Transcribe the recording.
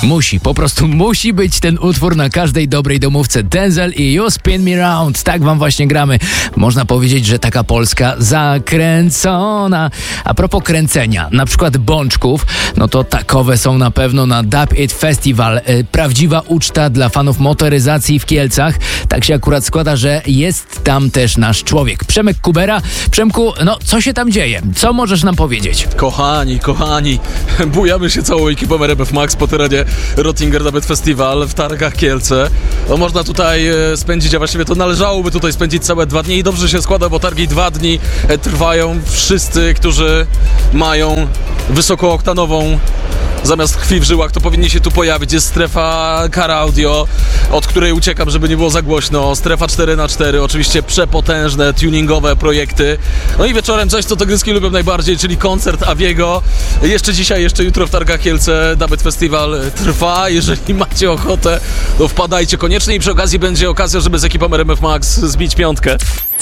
Po prostu musi być ten utwór na każdej dobrej domówce. Denzel i You Spin Me Round. Tak wam właśnie gramy. Można powiedzieć, że taka Polska zakręcona. A propos kręcenia, na przykład bączków, no to takowe są na pewno na Dub It Festival. Prawdziwa uczta dla fanów motoryzacji w Kielcach. Tak się akurat składa, że jest tam też nasz człowiek, Przemek Kubera. Przemku, no co się tam dzieje? Co możesz nam powiedzieć? Kochani, bujamy się całą ekipą RMF Max po terenie Rottinger Dub It Festival w Targach Kielce. No, można tutaj spędzić, a właściwie to należałoby tutaj spędzić całe 2 dni i dobrze się składa, bo targi 2 dni trwają. Wszyscy, którzy mają wysokooktanową zamiast krwi w żyłach, to powinni się tu pojawić. Jest strefa Car Audio, od której uciekam, żeby nie było za głośno. Strefa 4x4, oczywiście przepotężne, tuningowe projekty. No i wieczorem coś, co tygryski lubią najbardziej, czyli koncert Aviego. Jeszcze dzisiaj, jeszcze jutro w Targach Kielce Dub It Festival trwa. Jeżeli macie ochotę, to wpadajcie koniecznie i przy okazji będzie okazja, żeby z ekipą RMF Max zbić piątkę.